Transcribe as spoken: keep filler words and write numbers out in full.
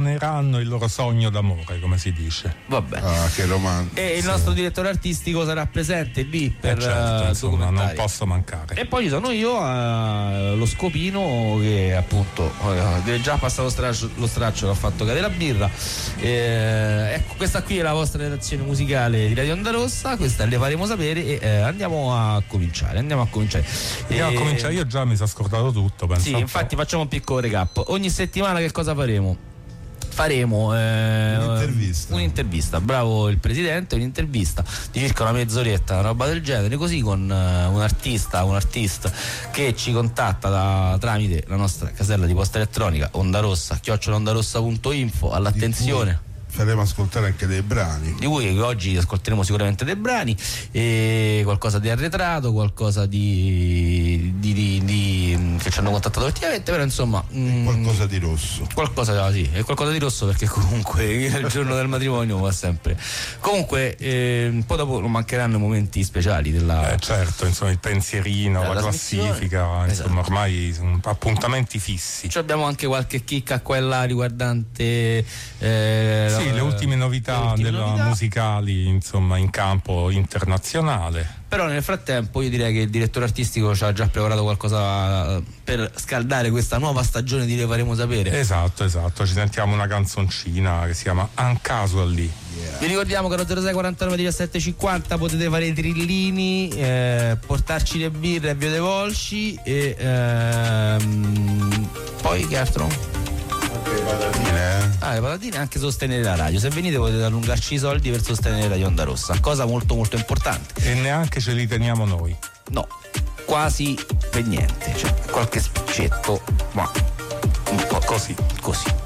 incarneranno il loro sogno d'amore, come si dice. Vabbè. Ah, che romantico. E il Sì. nostro direttore artistico sarà presente lì per Eh certo, eh, insomma, non documentare. posso mancare. E poi ci sono io, eh, lo Scopino, che appunto eh, è già passato straccio, lo straccio che ha fatto cadere la birra. Eh, ecco, questa qui è la vostra redazione musicale di Radio Onda Rossa, questa le faremo sapere e eh, andiamo a cominciare. Andiamo a cominciare. Io, Eh, a cominciare, io già mi sono scordato tutto, penso. Sì, un po'. infatti facciamo un piccolo recap. Ogni settimana che cosa faremo? Faremo eh, Un'intervista. un'intervista, bravo il presidente, un'intervista di circa una mezz'oretta, una roba del genere, così con eh, un artista, un artista che ci contatta da, tramite la nostra casella di posta elettronica ondarossa, chiocciola ondarossa punto info, all'attenzione. Faremo ascoltare anche dei brani. Di cui oggi ascolteremo sicuramente dei brani, e qualcosa di arretrato, qualcosa di, di, di, di che ci hanno contattato ultimamente, però insomma mm, Qualcosa di rosso. qualcosa, sì, è qualcosa di rosso, perché comunque il giorno del matrimonio va sempre. Comunque eh, poi dopo non mancheranno i momenti speciali della Eh, certo, insomma, il pensierino, La la trasmissione. classifica, Esatto. insomma, ormai sono appuntamenti fissi. Ci abbiamo anche qualche chicca qua e là riguardante eh, Sì, le ultime novità le ultime della novità. musicali, insomma, in campo internazionale. Però nel frattempo io direi che il direttore artistico ci ha già preparato qualcosa per scaldare questa nuova stagione di Le faremo sapere. Esatto, esatto, ci sentiamo una canzoncina che si chiama Uncasually. Vi ricordiamo che allo zero sei quarantanove diciassette cinquanta potete fare i trillini, eh, portarci le birre a Via dei Volsci e ehm, poi che altro? Anche patatine, eh? Ah, le patatine, anche sostenere la radio. Se venite potete allungarci i soldi per sostenere Radio Onda Rossa, cosa molto molto importante. E neanche ce li teniamo noi. No, quasi per niente, cioè qualche spicetto, ma un po' Così. così.